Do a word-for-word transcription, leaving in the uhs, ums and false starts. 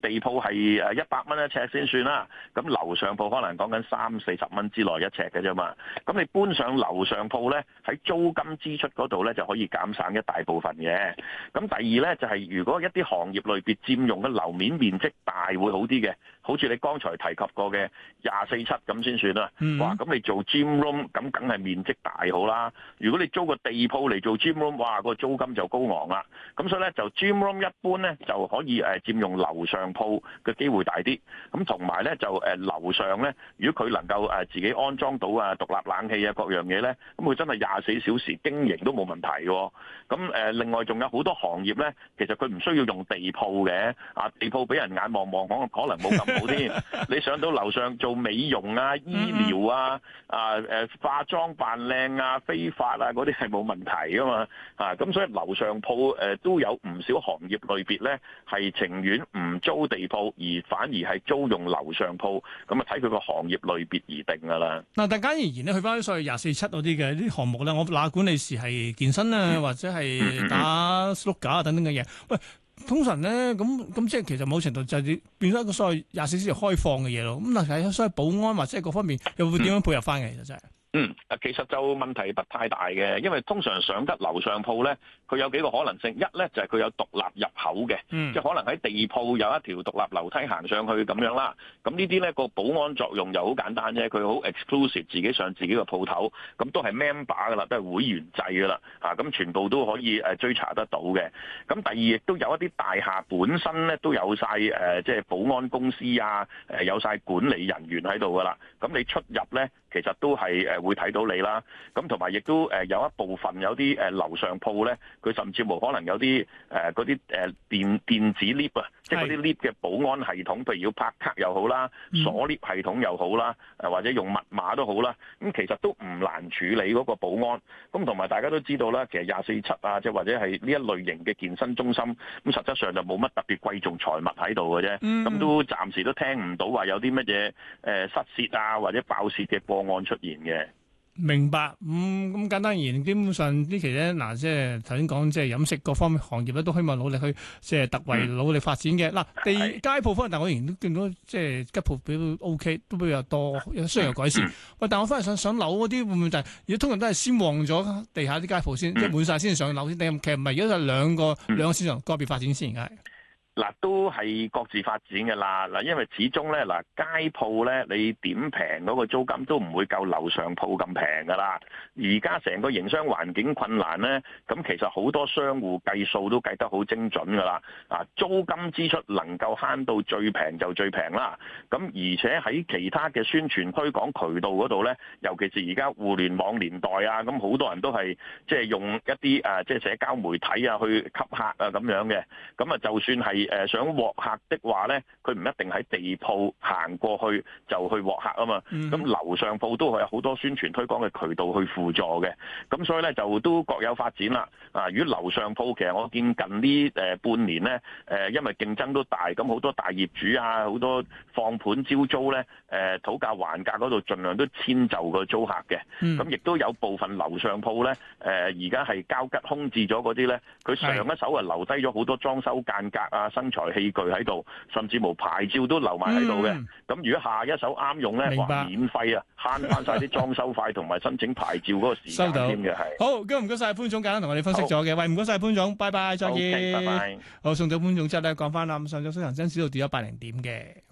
地鋪係誒一百蚊一尺先算啦，咁樓上鋪可能講緊三四十蚊之內一尺嘅啫嘛。咁你搬上樓上鋪咧，喺租金支出嗰度咧就可以減省一大部分嘅。咁第二咧就係、是、如果一啲行業類別佔用嘅樓面面積大會好啲嘅，好似你剛才提及過嘅廿四七咁先算啦。嗯、哇！咁你做 gym room 咁梗係面積大好啦。如果你租個地鋪嚟做 gym room，哇！個租金就高昂啦。咁所以咧就 gym room 一般咧就可以誒佔用樓上鋪嘅機會大啲。咁同埋咧就誒樓上咧，如果佢能夠誒自己安裝到啊獨立冷氣啊各樣嘢咧，咁佢真係廿四小時經營都冇問題嘅。咁誒另外仲有好多行業咧，其實佢唔需要用地鋪嘅。啊地鋪俾人眼望望，可可能冇咁好添。你上到樓上做美容啊、醫療啊、啊誒化妝扮靚啊、飛髮啊嗰啲係冇問題噶嘛。啊咁所以樓上鋪誒都有唔少行業類別咧，係情願唔租地鋪，而反而係租用樓上鋪。咁啊睇佢個行業類別而定噶啦。嗱，但簡而言咧，去翻所謂廿四七嗰啲嘅啲項目咧，我嗱管理時係健身啊，嗯、或者係打碌架啊等等嘅嘢。喂，通常咧咁咁即係其實某程度就係變咗一個所謂廿四小時開放嘅嘢咯。咁但係所謂保安或者係各方面又會點樣配合翻嘅？其實真係。嗯，啊，其實就問題不太大嘅，因為通常上得樓上鋪咧，佢有幾個可能性。一咧就係、是、佢有獨立入口嘅，嗯、即係可能喺地鋪有一條獨立樓梯行上去咁樣啦。咁呢啲咧個保安作用就好簡單啫，佢好 exclusive 自己上自己個鋪頭，咁都係 member 噶啦，都係會員制噶啦，啊咁全部都可以誒追查得到嘅。咁第二亦都有一啲大廈本身咧都有晒誒即係保安公司啊，誒有晒管理人員喺度噶啦。咁你出入咧，其實都係誒會睇到你啦，咁同埋亦都誒有一部分有啲誒樓上鋪咧，佢甚至乎可能有啲誒嗰啲誒電電子 lift 啊，即係嗰啲 lift 嘅保安系統，譬如要拍卡又好啦，鎖 lift 系統又好啦，誒或者用密碼都好啦，咁其實都唔難處理嗰個保安。咁同埋大家都知道啦，其實廿四七啊，即係或者係呢一類型嘅健身中心，咁實質上就冇乜特別貴重財物喺度嘅啫，咁、嗯、都暫時都聽唔到話有啲乜嘢誒失竊啊或者爆竊嘅個案出現嘅。明白，咁、嗯、咁簡單而言，基本上呢期咧，嗱，即係頭先講，即係飲食各方面行業咧，都希望努力去即係突圍努力發展嘅。嗱、嗯，地街鋪方面，但我仍然都見到即係吉鋪比較 O K，都比較多，雖然有改善。喂、嗯，但我翻嚟上上樓嗰啲會唔會就係、是，如果通常都係先旺咗地下啲街鋪先，嗯、即係滿晒先上樓先？定其實唔係，如果係兩個、嗯、兩個市場個別發展先，而家係。嗱，都係各自發展嘅啦。嗱，因為始終咧，嗱街鋪咧，你點平嗰個租金都唔會夠樓上鋪咁平噶啦。而家成個營商環境困難咧，咁其實好多商戶計數都計得好精準噶啦。啊，租金支出能夠慳到最平就最平啦。咁而且喺其他嘅宣傳推廣渠道嗰度咧，尤其是而家互聯網年代啊，咁好多人都係即係用一啲誒即係社交媒體啊去吸客啊咁樣嘅。咁啊，就算係誒想獲客的話咧，佢唔一定喺地鋪行過去就去獲客啊嘛。咁樓上鋪都係有好多宣傳推廣嘅渠道去輔助嘅。咁所以咧就都各有發展啦。啊，如果樓上鋪其實我見近呢誒半年咧，誒因為競爭都大，咁好多大業主啊，好多放盤招租咧，誒討價還價嗰度盡量都遷就個租客嘅。咁亦都有部分樓上鋪咧，誒而家係交吉空置咗嗰啲咧，佢上一手啊留低咗好多裝修間隔啊、生財器具喺度，甚至無牌照都留埋喺度嘅。咁、嗯、如果下一手啱用咧，話免費啊，慳翻晒啲裝修費同埋申請牌照嗰個時間添嘅係。好，今日唔該晒潘總，簡單同我哋分析咗嘅。喂，唔該晒潘總，拜拜，再見。Okay, 拜拜。好，送咗潘總之後咧，講翻啦。咁上晝收恒生指數跌咗八零點嘅。